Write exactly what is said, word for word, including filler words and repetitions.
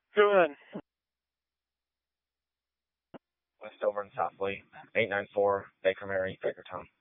Go ahead. Westover and Southley, eight nine four Baker Mary, Bakertown.